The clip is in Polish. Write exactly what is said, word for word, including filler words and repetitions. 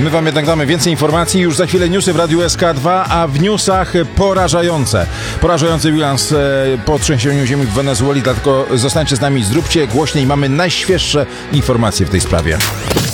My wam jednak damy więcej informacji. Już za chwilę newsy w Radiu S K dwa, a w newsach porażające. Porażający bilans e, po trzęsieniu ziemi w Wenezueli, dlatego zostańcie z nami, zróbcie głośniej. Mamy najświeższe informacje w tej sprawie.